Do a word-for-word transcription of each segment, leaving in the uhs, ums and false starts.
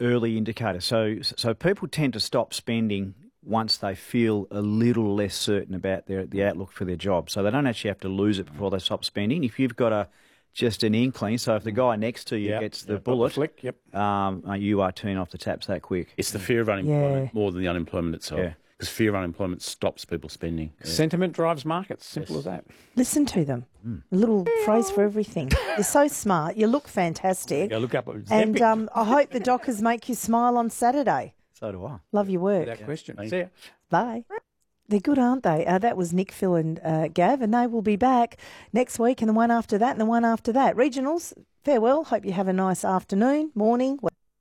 early indicator. So, so people tend to stop spending once they feel a little less certain about their the outlook for their job. So they don't actually have to lose it before they stop spending. If you've got a just an inkling, so if the guy next to you yep. gets the yep. bullet, the flick, yep. um, you are turning off the taps that quick. It's the fear of unemployment Yeah. more than the unemployment itself. Yeah. Because fear of unemployment stops people spending. Yeah. Sentiment drives markets. Simple Yes. as that. Listen to them. Mm. A little phrase for everything. You're so smart. You look fantastic. Go look up at And Zempic. um, I hope the Dockers make you smile on Saturday. So do I. Love your work. Without question. Thank See ya. Bye. They're good, aren't they? Uh, that was Nick, Phil and uh, Gav, and they will be back next week and the one after that and the one after that. Regionals, farewell. Hope you have a nice afternoon, morning.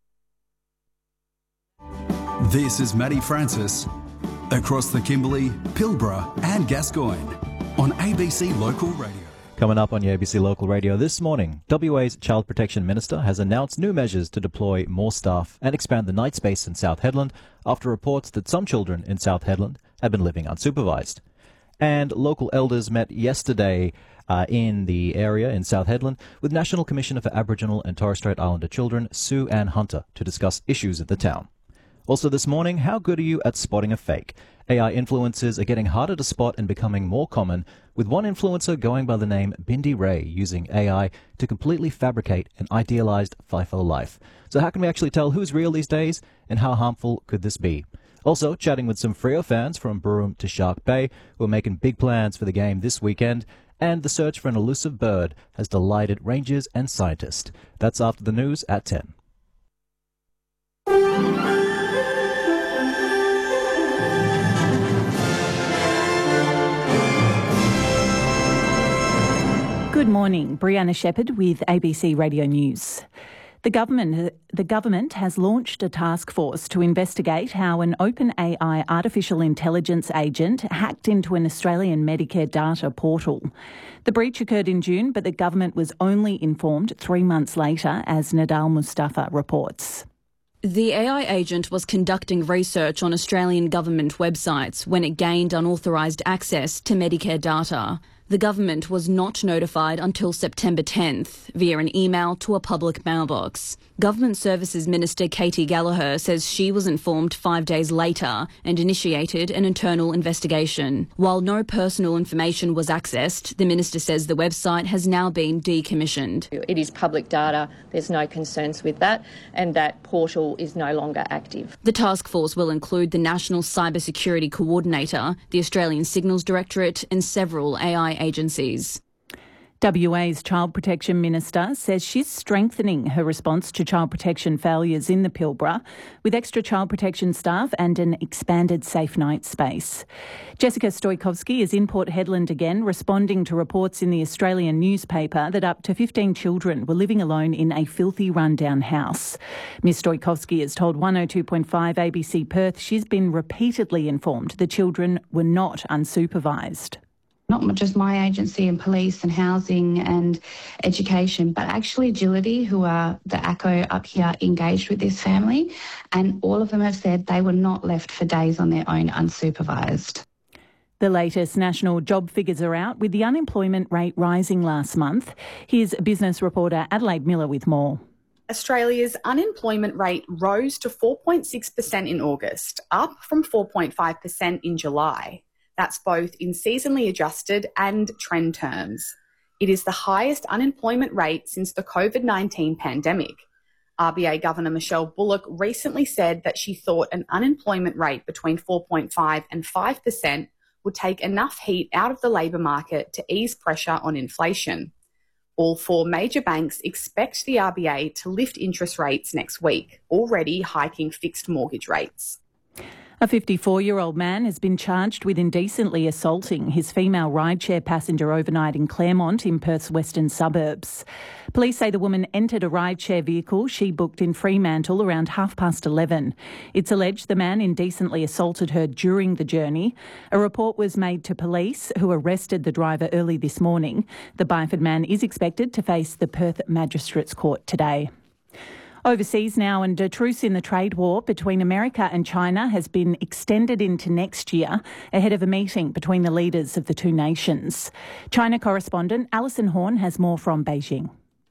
This is Maddie Francis. Across the Kimberley, Pilbara and Gascoyne on A B C Local Radio. Coming up on your A B C Local Radio this morning, W A's Child Protection Minister has announced new measures to deploy more staff and expand the night space in South Hedland after reports that some children in South Hedland have been living unsupervised. And local elders met yesterday uh, in the area in South Hedland with National Commissioner for Aboriginal and Torres Strait Islander Children, Sue Ann Hunter, to discuss issues of the town. Also this morning, how good are you at spotting a fake? A I influencers are getting harder to spot and becoming more common, with one influencer going by the name Bindi Ray using A I to completely fabricate an idealized FIFO life. So how can we actually tell who's real these days, and how harmful could this be? Also, chatting with some Freo fans from Broome to Shark Bay who are making big plans for the game this weekend, and the search for an elusive bird has delighted rangers and scientists. That's after the news at ten. Good morning, Brianna Shepherd with A B C Radio News. The government, the government has launched a task force to investigate how an OpenAI artificial intelligence agent hacked into an Australian Medicare data portal. The breach occurred in June, but the government was only informed three months later, as Nadal Mustafa reports. The A I agent was conducting research on Australian government websites when it gained unauthorised access to Medicare data. The government was not notified until September tenth via an email to a public mailbox. Government Services Minister Katie Gallagher says she was informed five days later and initiated an internal investigation. While no personal information was accessed, the minister says the website has now been decommissioned. It is public data, there's no concerns with that, and that portal is no longer active. The task force will include the National Cybersecurity Coordinator, the Australian Signals Directorate and several A I agencies. W A's Child Protection Minister says she's strengthening her response to child protection failures in the Pilbara with extra child protection staff and an expanded safe night space. Jessica Stoikovsky is in Port Hedland again, responding to reports in the Australian newspaper that up to fifteen children were living alone in a filthy rundown house. Miz Stoikovsky has told one oh two point five A B C Perth she's been repeatedly informed the children were not unsupervised. Not just my agency and police and housing and education, but actually Agility, who are the A C O up here, engaged with this family, and all of them have said they were not left for days on their own unsupervised. The latest national job figures are out, with the unemployment rate rising last month. Here's business reporter Adelaide Miller with more. Australia's unemployment rate rose to four point six percent in August, up from four point five percent in July. That's both in seasonally adjusted and trend terms. It is the highest unemployment rate since the COVID nineteen pandemic. R B A Governor Michelle Bullock recently said that she thought an unemployment rate between four point five and five percent would take enough heat out of the labour market to ease pressure on inflation. All four major banks expect the R B A to lift interest rates next week, already hiking fixed mortgage rates. A fifty-four-year-old man has been charged with indecently assaulting his female rideshare passenger overnight in Claremont in Perth's western suburbs. Police say the woman entered a rideshare vehicle she booked in Fremantle around half past eleven. It's alleged the man indecently assaulted her during the journey. A report was made to police, who arrested the driver early this morning. The Byford man is expected to face the Perth Magistrates Court today. Overseas now, and a truce in the trade war between America and China has been extended into next year ahead of a meeting between the leaders of the two nations. China correspondent Alison Horn has more from Beijing.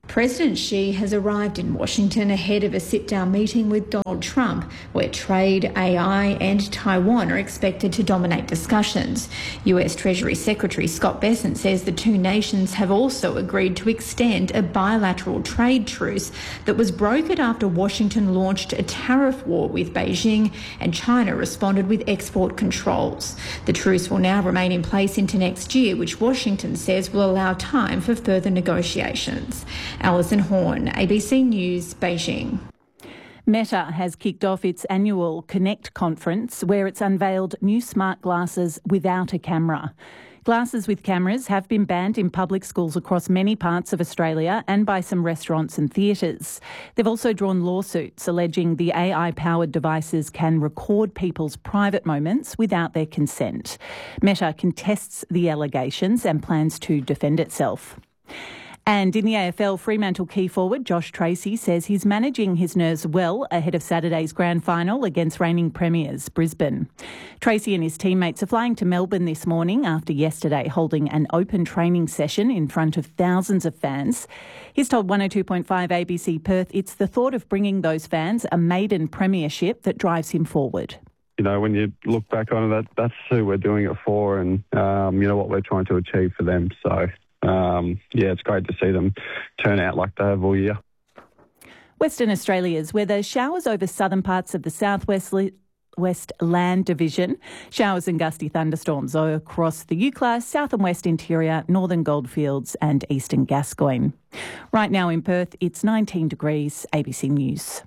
President Xi has arrived in Washington ahead of a sit-down meeting with Donald Trump, where trade, A I and Taiwan are expected to dominate discussions. U S Treasury Secretary Scott Bessent says the two nations have also agreed to extend a bilateral trade truce that was brokered after Washington launched a tariff war with Beijing and China responded with export controls. The truce will now remain in place into next year, which Washington says will allow time for further negotiations. Alison Horn, A B C News, Beijing. Meta has kicked off its annual Connect conference, where it's unveiled new smart glasses without a camera. Glasses with cameras have been banned in public schools across many parts of Australia and by some restaurants and theatres. They've also drawn lawsuits alleging the A I-powered devices can record people's private moments without their consent. Meta contests the allegations and plans to defend itself. And in the A F L, Fremantle key forward Josh Tracy says he's managing his nerves well ahead of Saturday's grand final against reigning premiers Brisbane. Tracy and his teammates are flying to Melbourne this morning after yesterday holding an open training session in front of thousands of fans. He's told one oh two point five A B C Perth it's the thought of bringing those fans a maiden premiership that drives him forward. You know, when you look back on it, that, that's who we're doing it for and, um, you know, what we're trying to achieve for them. So... Um, yeah, it's great to see them turn out like they have all year. Western Australia's weather: showers over southern parts of the southwest West Land Division. Showers and gusty thunderstorms across the U-Class, south and west interior, northern Goldfields and eastern Gascoyne. Right now in Perth, it's nineteen degrees. A B C News.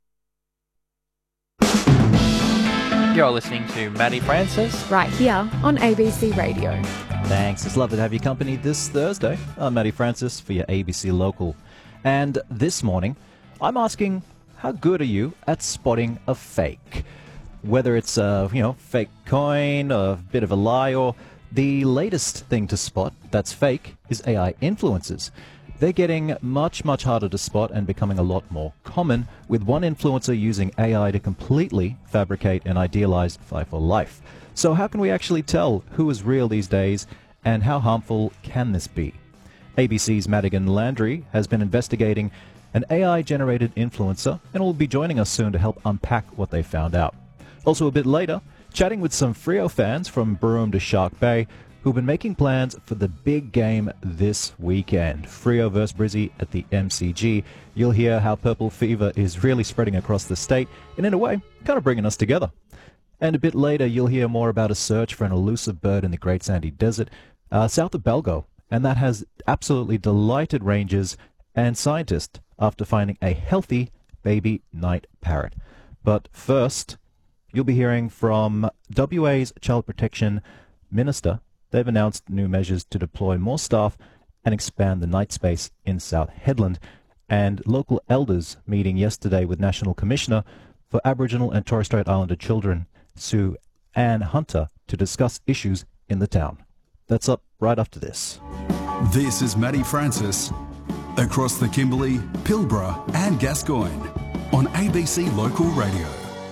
You're listening to Maddie Francis. Right here on A B C Radio. Thanks. It's lovely to have your company this Thursday. I'm Matty Francis for your A B C Local. And this morning, I'm asking, how good are you at spotting a fake? Whether it's a, you know, fake coin, a bit of a lie, or the latest thing to spot that's fake is A I influencers. They're getting much, much harder to spot and becoming a lot more common, with one influencer using A I to completely fabricate an idealized five for life. So how can we actually tell who is real these days, and how harmful can this be? A B C's Madigan Landry has been investigating an A I-generated influencer and will be joining us soon to help unpack what they found out. Also a bit later, chatting with some Freo fans from Broome to Shark Bay who've been making plans for the big game this weekend. Freo versus Brizzy at the M C G. You'll hear how purple fever is really spreading across the state and in a way, kind of bringing us together. And a bit later, you'll hear more about a search for an elusive bird in the Great Sandy Desert, uh, south of Belgo, and that has absolutely delighted rangers and scientists after finding a healthy baby night parrot. But first, you'll be hearing from W A's Child Protection Minister. They've announced new measures to deploy more staff and expand the night space in South Hedland, and local elders meeting yesterday with National Commissioner for Aboriginal and Torres Strait Islander Children, Sue Ann Hunter, to discuss issues in the town. That's up right after this. This is Maddie Francis, across the Kimberley, Pilbara and Gascoyne, on A B C Local Radio.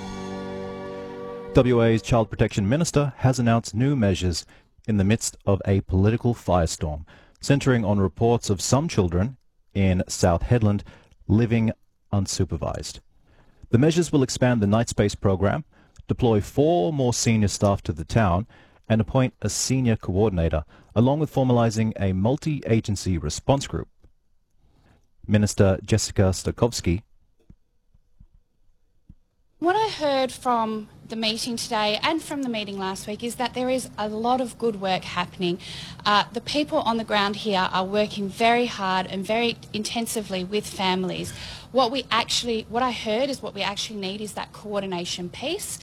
W A's Child Protection Minister has announced new measures in the midst of a political firestorm, centering on reports of some children in South Hedland living unsupervised. The measures will expand the night space program, deploy four more senior staff to the town, and appoint a senior coordinator, along with formalising a multi-agency response group. Minister Jessica Stokowski. What I heard from the meeting today and from the meeting last week is that there is a lot of good work happening. Uh, the people on the ground here are working very hard and very intensively with families. What we actually, what I heard is what we actually need is that coordination piece.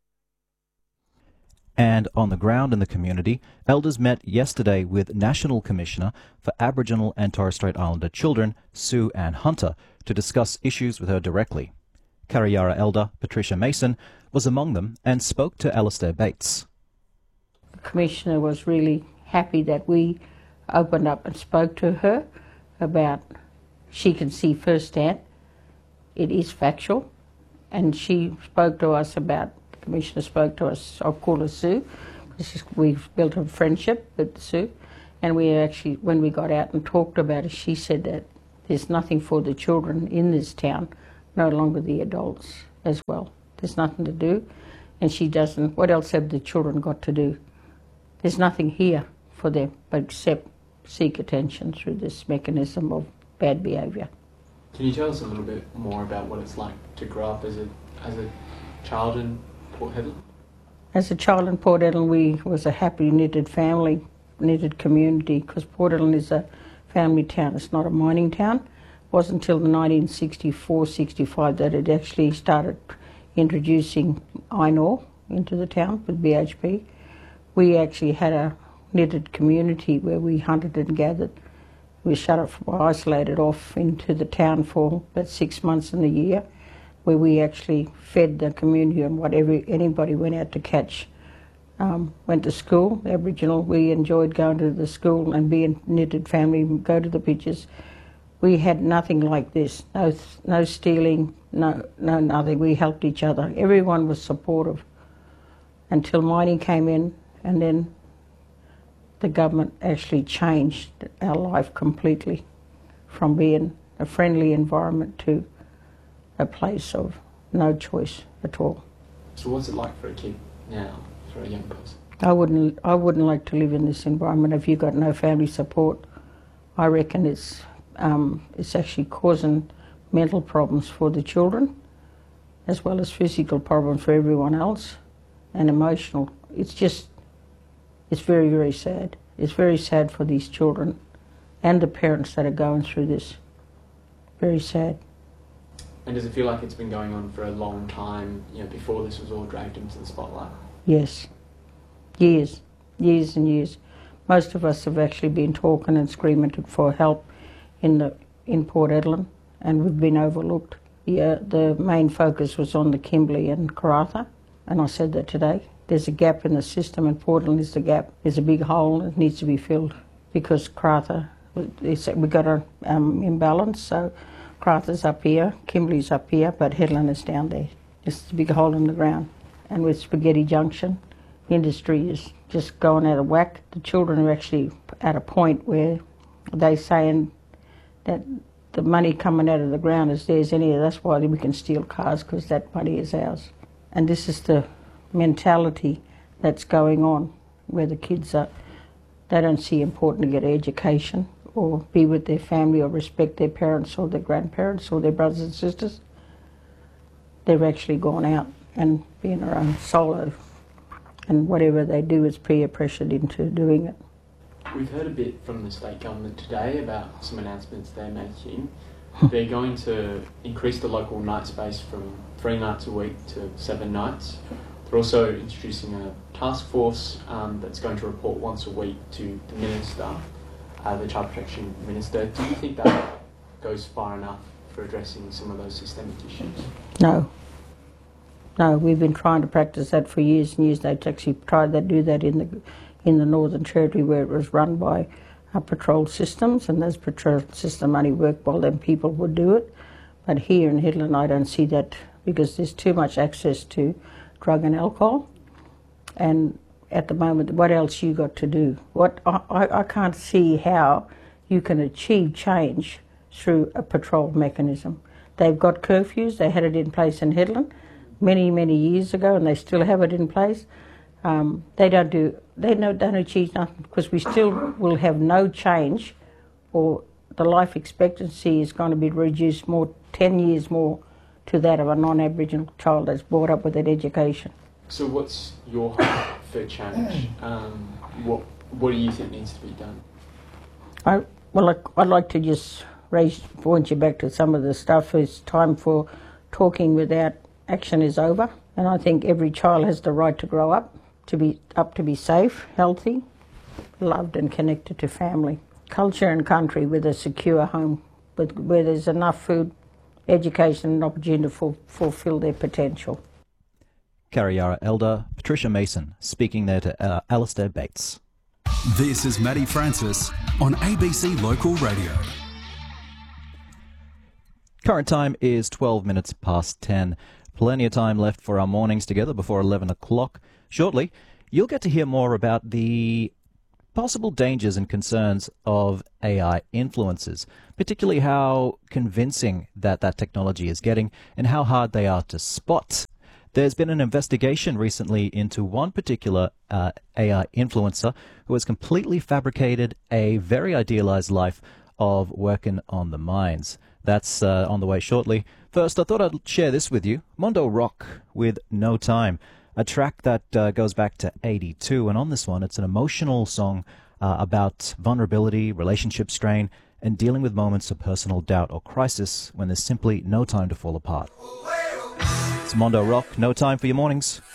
And on the ground in the community, elders met yesterday with National Commissioner for Aboriginal and Torres Strait Islander Children, Sue Ann Hunter, to discuss issues with her directly. Kariyara elder Patricia Mason was among them and spoke to Alistair Bates. The Commissioner was really happy that we opened up and spoke to her about, she can see firsthand, it is factual, and she spoke to us about, the Commissioner spoke to us, I'll call her Sue, because we've built a friendship with Sue, and we actually, when we got out and talked about it, she said that There's nothing for the children in this town, no longer the adults as well. There's nothing to do, and she doesn't. What else have the children got to do? There's nothing here for them but except seek attention through this mechanism of bad behaviour. Can you tell us a little bit more about what it's like to grow up as a as a child in Port Hedland? As a child in Port Hedland, we was a happy knitted family, knitted community, because Port Hedland is a family town. It's not a mining town. It wasn't until nineteen sixty-four sixty-five that it actually started introducing iron ore into the town with B H P. We actually had a knitted community where we hunted and gathered. We shut off, isolated off into the town for about six months in the year, where we actually fed the community on whatever anybody went out to catch. Um, went to school, Aboriginal. We enjoyed going to the school and being a knitted family, go to the beaches. We had nothing like this. No, no stealing, no, no nothing. We helped each other. Everyone was supportive until mining came in, and then the government actually changed our life completely from being a friendly environment to a place of no choice at all. So what's it like for a kid now, for a young person? I wouldn't I wouldn't like to live in this environment if you've got no family support. I reckon it's um, it's actually causing mental problems for the children as well as physical problems for everyone else, and emotional. It's just It's very, very sad. It's very sad for these children and the parents that are going through this. Very sad. And does it feel like it's been going on for a long time, you know, before this was all dragged into the spotlight? Yes. Years. Years and years. Most of us have actually been talking and screaming for help in the in Port Hedland, and we've been overlooked. Yeah, the main focus was on the Kimberley and Karratha, and I said that today. There's a gap in the system, and Port Hedland is the gap. There's a big hole that needs to be filled because Karratha, we've got an um, imbalance, so Karratha's up here, Kimberley's up here, but Hedland is down there. It's a big hole in the ground. And with Spaghetti Junction, industry is just going out of whack. The children are actually at a point where they're saying that the money coming out of the ground is theirs anyway. That's why we can steal cars, because that money is ours. And this is the mentality that's going on, where the kids are, they don't see important to get education or be with their family or respect their parents or their grandparents or their brothers and sisters. They've actually gone out and being their own solo, and whatever they do is peer pressured into doing it. We've heard a bit from the state government today about some announcements they're making. They're going to increase the local night space from three nights a week to seven nights. They're also introducing a task force um, that's going to report once a week to the Minister, uh, the Child Protection Minister. Do you think that goes far enough for addressing some of those systemic issues? No. No, we've been trying to practice that for years and years. They actually tried to do that in the in the Northern Territory, where it was run by uh, patrol systems, and those patrol system only worked well, then people would do it. But here in Hedland, I don't see that, because there's too much access to drug and alcohol, and at the moment, what else you got to do? What I, I can't see how you can achieve change through a patrol mechanism. They've got curfews. They had it in place in Hedland many, many years ago, and they still have it in place. Um, they don't do. They don't, don't achieve nothing, because we still will have no change, or the life expectancy is going to be reduced more, ten years more, to that of a non-Aboriginal child that's brought up with an education. So what's your hope for change? Um, what what do you think needs to be done? I, well, I'd like to just raise, point you back to some of the stuff. It's time for talking without action is over, and I think every child has the right to grow up, to be up to be safe, healthy, loved and connected to family, culture and country, with a secure home, with, where there's enough food, education and opportunity to ful- fulfil their potential. Kariyarra Elder Patricia Mason speaking there to uh, Alistair Bates. This is Maddie Francis on A B C Local Radio. Current time is twelve minutes past ten. Plenty of time left for our mornings together before eleven o'clock. Shortly, you'll get to hear more about the possible dangers and concerns of A I influences, particularly how convincing that that technology is getting and how hard they are to spot. There's been an investigation recently into one particular uh, A I influencer who has completely fabricated a very idealized life of working on the mines. That's uh, on the way shortly. First, I thought I'd share this with you. Mondo Rock with No Time, a track that uh, goes back to eighty-two. And on this one, it's an emotional song uh, about vulnerability, relationship strain, and dealing with moments of personal doubt or crisis when there's simply no time to fall apart. It's Mondo Rock, No Time for your mornings.